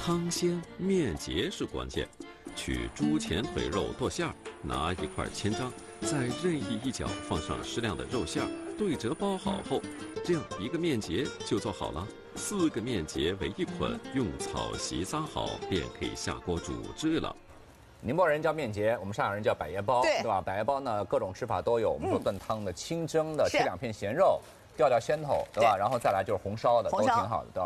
汤鲜面结是关键。取猪前腿肉剁馅儿，拿一块千张，在任意一角放上适量的肉馅儿，对折包好后，这样一个面结就做好了。4个面结为一捆，用草席扎好，便可以下锅煮制了。 宁波人叫面结，我们上海人叫百叶包， 对吧？百叶包呢，各种吃法都有。我们说炖汤的、清蒸的，吃2片咸肉，吊仙头，对吧？然后再来就是红烧的，都挺好的，对吧？